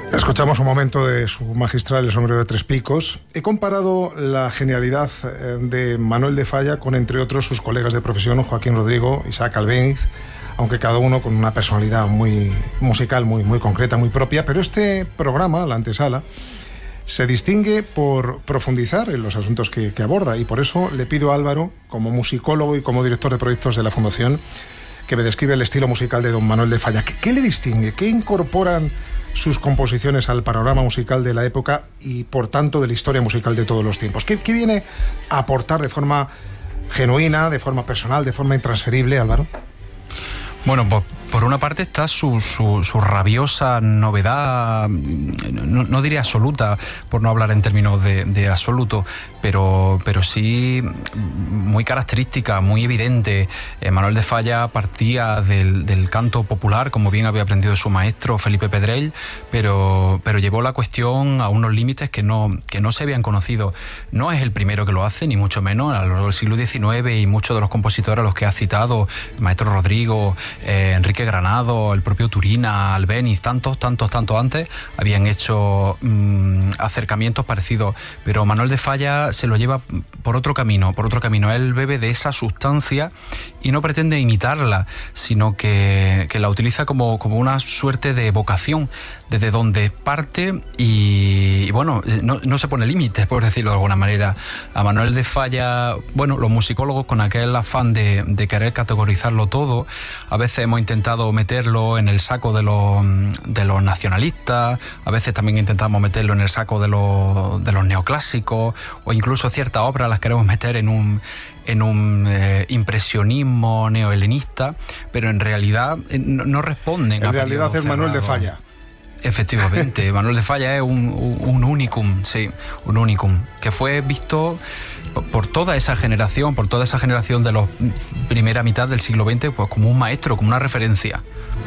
Escuchamos un momento de su magistral El sombrero de tres picos. He comparado la genialidad de Manuel de Falla con, entre otros, sus colegas de profesión, Joaquín Rodrigo, Isaac Albéniz, aunque cada uno con una personalidad muy musical, muy concreta, muy propia. Pero este programa, La Antesala, se distingue por profundizar en los asuntos que aborda, y por eso le pido a Álvaro, como musicólogo y como director de proyectos de la Fundación, que me describe el estilo musical de don Manuel de Falla. ¿Qué le distingue? ¿Qué incorporan sus composiciones al panorama musical de la época y, por tanto, de la historia musical de todos los tiempos? ¿Qué viene a aportar de forma genuina, de forma personal, de forma intransferible, Álvaro? Bueno, pues por una parte está su rabiosa novedad, no diría absoluta, por no hablar en términos de absoluto, pero sí muy característica, muy evidente. Manuel de Falla partía del canto popular, como bien había aprendido su maestro Felipe Pedrell, pero llevó la cuestión a unos límites que no se habían conocido. No es el primero que lo hace, ni mucho menos. A lo largo del siglo XIX, y muchos de los compositores a los que ha citado, el maestro Rodrigo, Enrique Granado, el propio Turina, Albéniz, tantos antes, habían hecho acercamientos parecidos. Pero Manuel de Falla se lo lleva por otro camino. Él bebe de esa sustancia y no pretende imitarla, sino que la utiliza como una suerte de vocación, desde donde parte, y bueno, no se pone límites, por decirlo de alguna manera. A Manuel de Falla, bueno, los musicólogos, con aquel afán de querer categorizarlo todo, a veces hemos intentado meterlo en el saco de los nacionalistas, a veces también intentamos meterlo en el saco de los neoclásicos, o incluso ciertas obras las queremos meter en un impresionismo neohelenista, pero en realidad no responden. En realidad es Manuel de Falla. Efectivamente, Manuel de Falla es un unicum, sí, un unicum, que fue visto por toda esa generación de la primera mitad del siglo XX, pues como un maestro, como una referencia.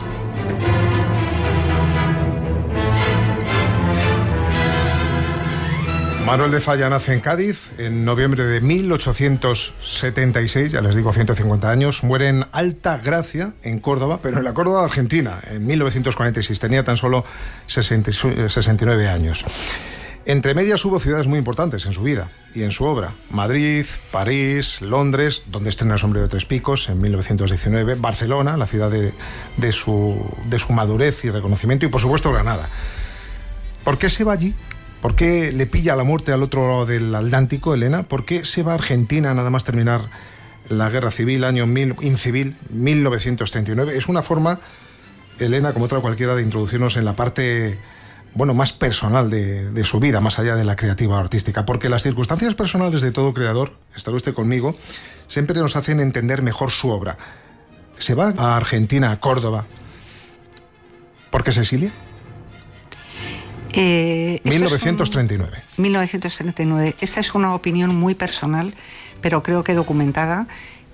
Manuel de Falla nace en Cádiz en noviembre de 1876, ya les digo, 150 años. Muere en Alta Gracia, en Córdoba, pero en la Córdoba de Argentina, en 1946. Tenía tan solo 69 años. Entre medias hubo ciudades muy importantes en su vida y en su obra: Madrid, París, Londres, donde estrena El sombrero de tres picos en 1919, Barcelona, la ciudad de su madurez y reconocimiento, y por supuesto Granada. ¿Por qué se va allí? ¿Por qué le pilla la muerte al otro lado del Atlántico, Elena? ¿Por qué se va a Argentina nada más terminar la guerra civil, año incivil, 1939? Es una forma, Elena, como otra cualquiera, de introducirnos en la parte, bueno, más personal de su vida, más allá de la creativa o artística, porque las circunstancias personales de todo creador, estará usted conmigo, siempre nos hacen entender mejor su obra. Se va a Argentina, a Córdoba. ¿Por qué se exilia? 1939. 1939. Esta es una opinión muy personal, pero creo que documentada.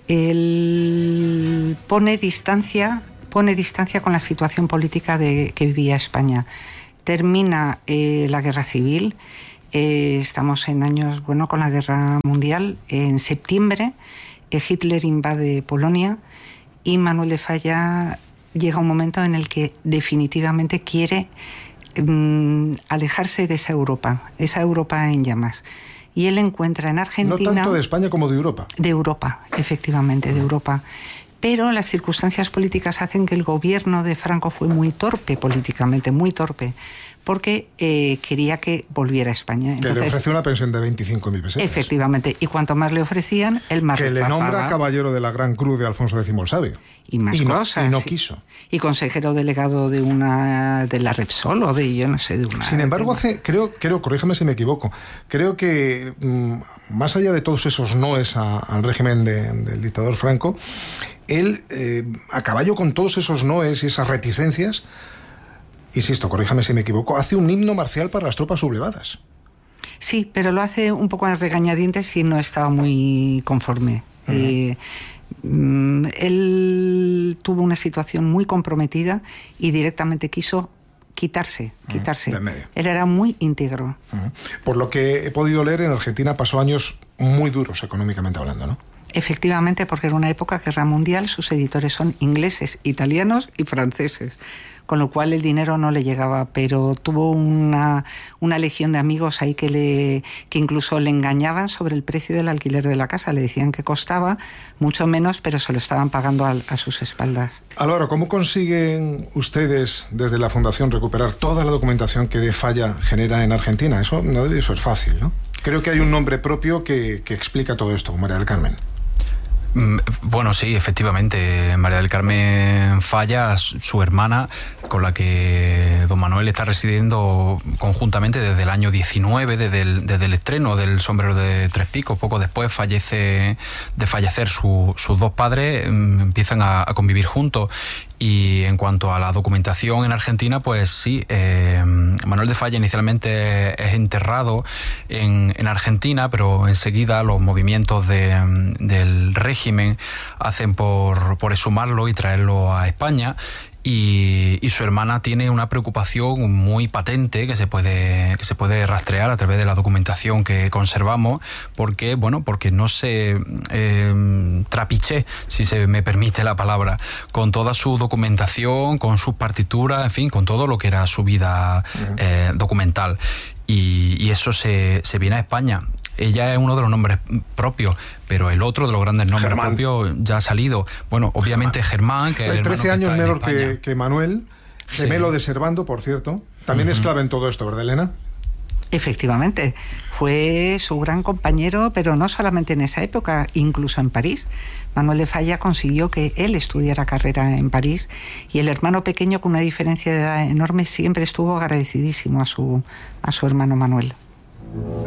Él pone distancia con la situación política que vivía España. Termina la guerra civil. Estamos en años, bueno, con la guerra mundial. En septiembre, Hitler invade Polonia y Manuel de Falla llega a un momento en el que definitivamente quiere alejarse de esa Europa en llamas. Y él encuentra en Argentina... No tanto de España como de Europa. De Europa, efectivamente, de Europa. Pero las circunstancias políticas hacen que el gobierno de Franco fue muy torpe políticamente, muy torpe, porque quería que volviera a España. Entonces, que le ofreció una pensión de 25.000 pesetas. Efectivamente, y cuanto más le ofrecían, él más que rechazaba. Le nombra caballero de la Gran Cruz de Alfonso X el Sabio. Y más cosas. Y no quiso. Y consejero delegado de la Repsol, o de, yo no sé, de una... Sin embargo, creo, corríjame si me equivoco, creo que más allá de todos esos noes al régimen del dictador Franco, él, a caballo con todos esos noes y esas reticencias, insisto, corríjame si me equivoco, hace un himno marcial para las tropas sublevadas. Sí, pero lo hace un poco a regañadientes y no estaba muy conforme. Él tuvo una situación muy comprometida y directamente quiso quitarse. De medio. Él era muy íntegro. Por lo que he podido leer, en Argentina pasó años muy duros económicamente hablando, ¿no? Efectivamente, porque era una época guerra mundial, sus editores son ingleses, italianos y franceses, con lo cual el dinero no le llegaba, pero tuvo una legión de amigos ahí que incluso le engañaban sobre el precio del alquiler de la casa. Le decían que costaba mucho menos, pero se lo estaban pagando a sus espaldas. Álvaro, ¿cómo consiguen ustedes desde la Fundación recuperar toda la documentación que De Falla genera en Argentina? Eso no debe ser fácil, ¿no? Creo que hay un nombre propio que explica todo esto, María del Carmen. Bueno, sí, efectivamente. María del Carmen Falla, su hermana, con la que don Manuel está residiendo conjuntamente desde el año 19, desde el estreno del Sombrero de Tres Picos. Poco después de fallecer sus dos padres, empiezan a convivir juntos. Y en cuanto a la documentación en Argentina, pues sí, Manuel de Falla inicialmente es enterrado en Argentina, pero enseguida los movimientos del régimen hacen por exhumarlo y traerlo a España. Y su hermana tiene una preocupación muy patente que se puede rastrear a través de la documentación que conservamos, porque no se trapiché, si se me permite la palabra, con toda su documentación, con sus partituras, en fin, con todo lo que era su vida documental. Y eso se viene a España. Ella es uno de los nombres propios, pero el otro de los grandes nombres propios ya ha salido. Bueno, obviamente Germán, que es 13 años menor que Manuel, gemelo de Servando, por cierto. También es clave en todo esto, ¿verdad, Elena? Efectivamente, fue su gran compañero, pero no solamente en esa época, incluso en París. Manuel de Falla consiguió que él estudiara carrera en París, y el hermano pequeño, con una diferencia de edad enorme, siempre estuvo agradecidísimo a su hermano Manuel.